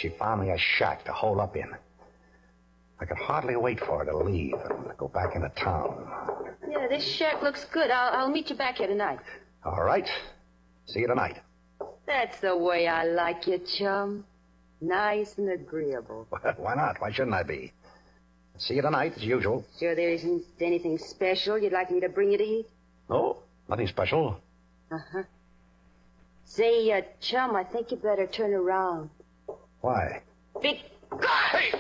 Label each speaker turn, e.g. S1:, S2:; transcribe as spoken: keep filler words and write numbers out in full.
S1: she found me a shack to hole up in. I could hardly wait for her to leave and go back into town.
S2: Yeah, this shack looks good. I'll, I'll meet you back here tonight.
S1: All right. See you tonight.
S2: That's the way I like you, chum. Nice and agreeable.
S1: Why not? Why shouldn't I be? See you tonight, as usual.
S2: Sure there isn't anything special you'd like me to bring you to eat?
S1: No, nothing special.
S2: Uh-huh. Say, uh, chum, I think you better turn around.
S1: Why?
S2: Big...
S1: Hey!